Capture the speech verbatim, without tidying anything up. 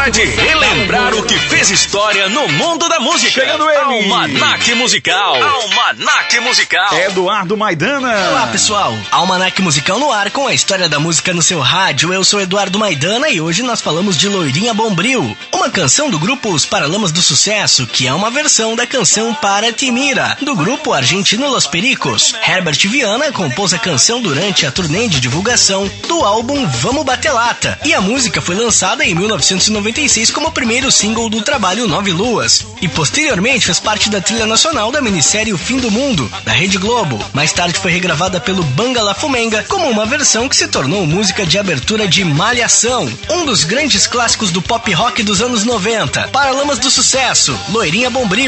hora de relembrar o que fez história no mundo da música. Chegando ele. Almanac Musical. Almanac Musical. Eduardo Maidana. Olá, pessoal. Almanac Musical no ar com a história da música no seu rádio. Eu sou Eduardo Maidana e hoje nós falamos de Loirinha Bombril, uma canção do grupo Os Paralamas do Sucesso, que é uma versão da canção Para Ti Mira, do grupo argentino Los Pericos. Herbert Viana compôs a canção durante a turnê de divulgação do álbum Vamos Bater Lata, e a música foi lançada em mil novecentos e noventa e seis como o primeiro single do trabalho Nove Luas, e posteriormente fez parte da trilha nacional da minissérie O Fim do Mundo, da Rede Globo. Mais tarde foi regravada pelo Banga La Fumenga como uma versão que se tornou música de abertura de Malhação, um dos grandes clássicos do pop rock dos anos noventa. Paralamas do Sucesso, Loirinha Bombril.